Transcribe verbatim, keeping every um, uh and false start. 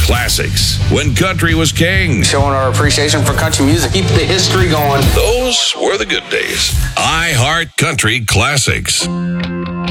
classics. When country was king. Showing our appreciation for country music. Keep the history going. Those were the good days. I Heart Country Classics.